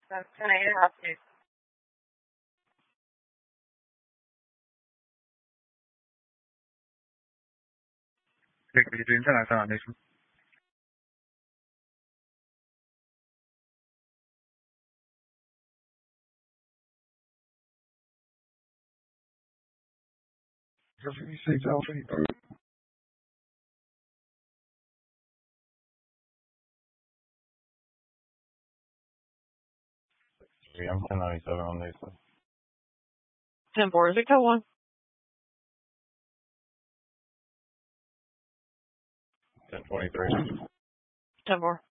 That's 10:08 dude. Victor, you're doing 10 on Nation. Just 56 Alpha. I'm 1097 on Nation. 10-4, is it code 1? 1023. 10-4.